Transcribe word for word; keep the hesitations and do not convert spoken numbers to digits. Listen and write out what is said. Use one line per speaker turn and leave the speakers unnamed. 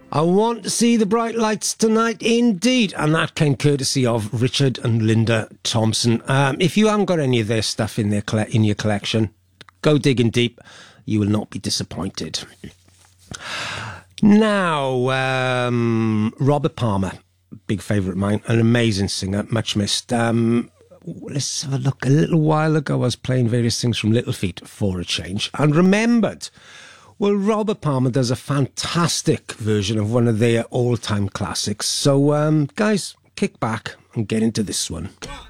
I want to see the bright lights tonight, indeed. And that came courtesy of Richard and Linda Thompson. Um, if you haven't got any of their stuff in their coll- in your collection, go digging deep. You will not be disappointed. Now, um, Robert Palmer, big favourite of mine, an amazing singer, much missed. Um, let's have a look. A little while ago, I was playing various things from Little Feat for a change, and remembered. Well, Robert Palmer does a fantastic version of one of their all-time classics. So, um, guys, kick back and get into this one.
One.